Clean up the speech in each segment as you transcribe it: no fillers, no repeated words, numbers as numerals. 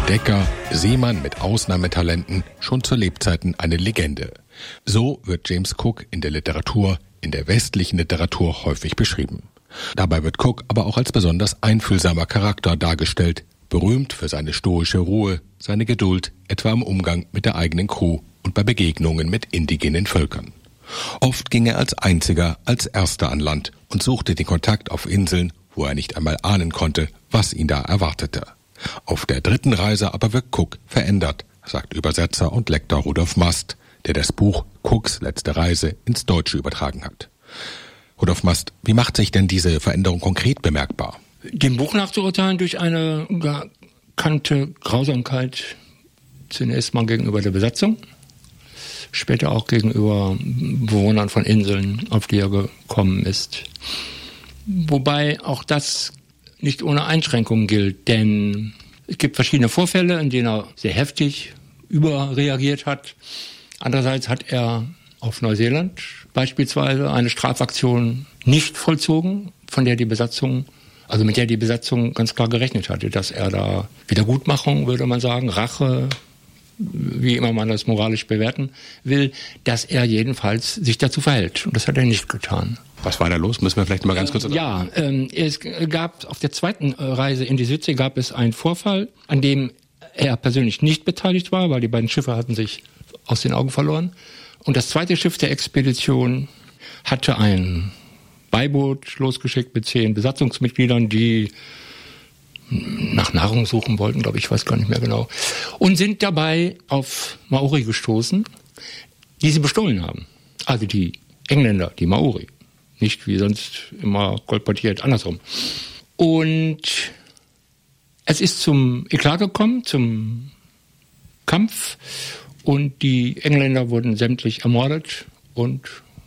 Entdecker, Seemann mit Ausnahmetalenten, schon zu Lebzeiten eine Legende. So wird James Cook in der Literatur, in der westlichen Literatur häufig beschrieben. Dabei wird Cook aber auch als besonders einfühlsamer Charakter dargestellt, berühmt für seine stoische Ruhe, seine Geduld, etwa im Umgang mit der eigenen Crew und bei Begegnungen mit indigenen Völkern. Oft ging er als Einziger, als Erster an Land und suchte den Kontakt auf Inseln, wo er nicht einmal ahnen konnte, was ihn da erwartete. Auf der dritten Reise aber wird Cook verändert, sagt Übersetzer und Lektor Rudolf Mast, der das Buch Cooks letzte Reise ins Deutsche übertragen hat. Rudolf Mast, wie macht sich denn diese Veränderung konkret bemerkbar? Dem Buch nachzuurteilen durch eine gekannte Grausamkeit, zunächst mal gegenüber der Besatzung, später auch gegenüber Bewohnern von Inseln, auf die er gekommen ist. Wobei auch das nicht ohne Einschränkungen gilt, denn es gibt verschiedene Vorfälle, in denen er sehr heftig überreagiert hat. Andererseits hat er auf Neuseeland beispielsweise eine Strafaktion nicht vollzogen, mit der die Besatzung ganz klar gerechnet hatte, dass er da Wiedergutmachung, würde man sagen, Rache, wie immer man das moralisch bewerten will, dass er jedenfalls sich dazu verhält. Und das hat er nicht getan. Was war da los? Müssen wir vielleicht mal ganz kurz... Es gab auf der zweiten Reise in die Südsee gab es einen Vorfall, an dem er persönlich nicht beteiligt war, weil die beiden Schiffe hatten sich aus den Augen verloren. Und das zweite Schiff der Expedition hatte ein Beiboot losgeschickt mit 10 Besatzungsmitgliedern, die nach Nahrung suchen wollten, glaube ich, weiß gar nicht mehr genau, und sind dabei auf Maori gestoßen, die sie bestohlen haben. Also die Engländer, die Maori. Nicht wie sonst immer kolportiert, andersrum. Und es ist zum Eklat gekommen, zum Kampf, und die Engländer wurden sämtlich ermordet und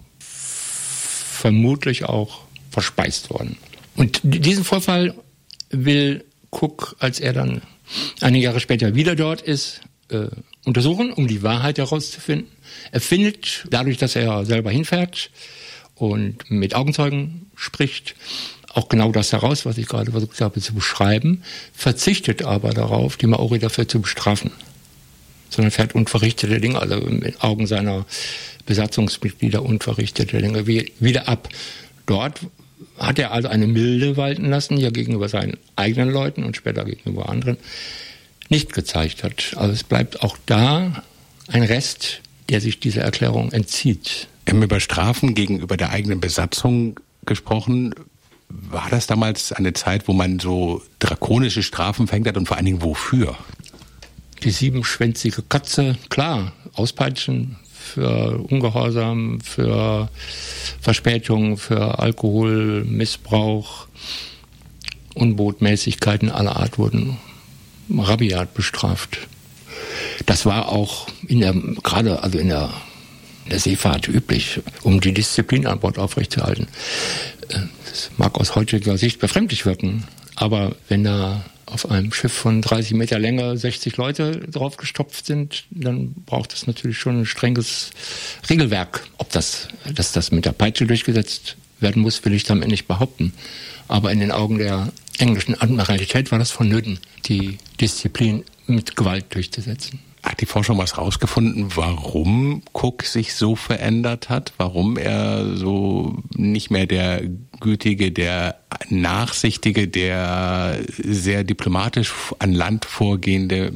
vermutlich auch verspeist worden. Und diesen Vorfall will Cook, als er dann einige Jahre später wieder dort ist, untersuchen, um die Wahrheit herauszufinden. Er findet, dadurch, dass er selber hinfährt und mit Augenzeugen spricht, auch genau das heraus, was ich gerade versucht habe zu beschreiben, verzichtet aber darauf, die Maori dafür zu bestrafen, sondern fährt unverrichtete Dinge, also in Augen seiner Besatzungsmitglieder unverrichtete Dinge wieder ab. Dort hat er also eine Milde walten lassen, die er gegenüber seinen eigenen Leuten und später gegenüber anderen nicht gezeigt hat. Also es bleibt auch da ein Rest, der sich dieser Erklärung entzieht. Wir haben über Strafen gegenüber der eigenen Besatzung gesprochen. War das damals eine Zeit, wo man so drakonische Strafen verhängt hat und vor allen Dingen wofür? Die 7-schwänzige Katze, klar, auspeitschen für Ungehorsam, für Verspätung, für Alkoholmissbrauch, Unbotmäßigkeiten aller Art wurden rabiat bestraft. Das war auch in der Seefahrt üblich, um die Disziplin an Bord aufrechtzuerhalten. Das mag aus heutiger Sicht befremdlich wirken, aber wenn da auf einem Schiff von 30 Meter Länge 60 Leute draufgestopft sind, dann braucht es natürlich schon ein strenges Regelwerk. Dass das mit der Peitsche durchgesetzt werden muss, will ich damit nicht behaupten. Aber in den Augen der englischen Admiralität war das vonnöten, die Disziplin mit Gewalt durchzusetzen. Hat die Forschung was rausgefunden, warum Cook sich so verändert hat? Warum er so nicht mehr der gütige, der nachsichtige, der sehr diplomatisch an Land vorgehende